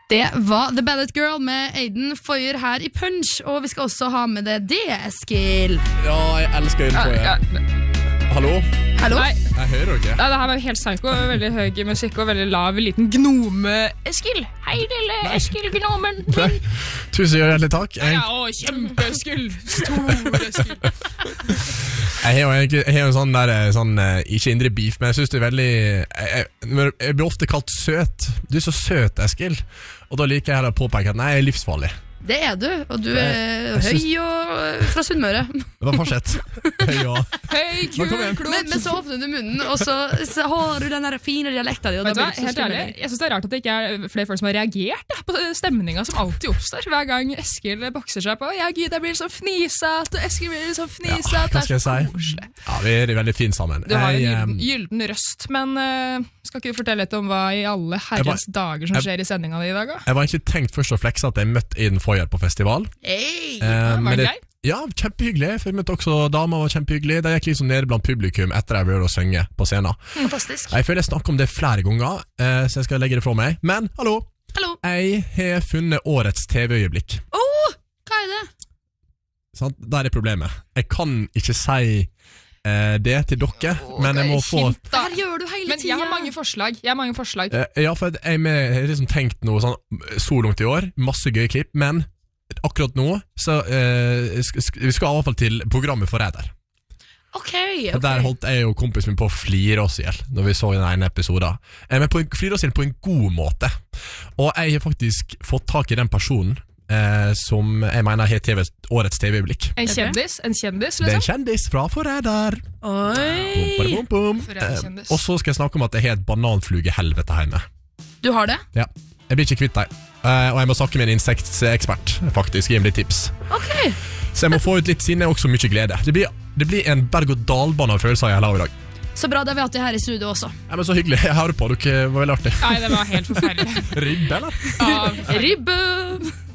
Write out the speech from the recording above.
Det var The Ballad Girl med Aiden Foyer her i Punch, og vi skal også ha med det, Eskil. Ja, jeg elsker Aiden Foyer. Hallo? Hallo? Nei. Jeg hører dere ikke. Ja, det her var helt psyko, veldig høy musikk og veldig lav liten gnome. Eskil, hei lille Eskil gnomen. Tusen hjertelig takk. Kjempe-Eskil, stor Eskil. Jeg har jo sånn der, ikke indre beef, men jeg synes det er veldig, jeg blir ofte kalt søt. Du er så søt, Eskil. Og da liker jeg heller å påpeke at nei, jeg er livsfarlig. Det er du, og du er høy og fra Sunnmøre. Det var fortsett. Høy og... Høy, kul, klok. Men så åpner du munnen, og så har du den der fine dialekten din. Vet du hva, helt ærlig, jeg synes det er rart at det ikke er flere folk som har reagert på stemningen som alltid oppstår hver gang Eskil bokser seg på. Ja, Gud, jeg blir sånn fnisat, og Eskil blir sånn fnisat. Ja, hva skal jeg si? Koselig. Ja, vi er veldig fint sammen. Du har en gylden røst, men skal ikke du fortelle litt om hva i alle herrens dager som skjer i sendingen i dag? Jeg var ikke tenkt først å flekse at jeg møtte Aiden Foyer på festival. Hey. Var det greit? Ja, kjempehyggelig. For jeg møtte også damer, var kjempehyggelig. Det gikk liksom nede blant publikum etter jeg begynte å synge på scenen. Fantastisk. Jeg føler jeg snakker om det flere ganger, så jeg skal legge det fra meg. Men, hallo! Jeg har funnet årets TV-øyeblikk. Hva er det? Sant? Der er problemet. Jeg kan ikke si det til dere, men jeg må få... Her gjør du hele Men tiden. jeg har mange forslag. Ja, for jeg har liksom tenkt noe sånn så langt i år, masse gøye klipp, men akkurat nå så vi skal i hvert fall til programmet Forræder. Okay. Der holdt jeg og kompisen min på å flire oss ihjel når vi så den ene episoden. Men flire oss ihjel på en god måte. Og jeg har faktisk fått tak i den personen som jeg mener har årets TV-øyeblikk. En kjendis, liksom? Det er en kjendis fra Forræder. Oi. Forræderkjendis. Og så skal jeg snakke om at jeg har et bananflugehelvete hjemme. Du har det? Ja, jeg blir ikke kvitt deg. Og jeg må snakke med en insektekspert, faktisk, gi meg litt tips. Ok. Så jeg må få ut litt sinne og også mye glede. Det blir en berg-og-dal-bane av følelser jeg har i dag. Så bra, det har vi hatt det her i studio også. Ja, men så hyggelig, jeg hører på, dere var veldig artig. Nei, det var helt forferdelig. Ribbe, eller? Ja, Ribbe!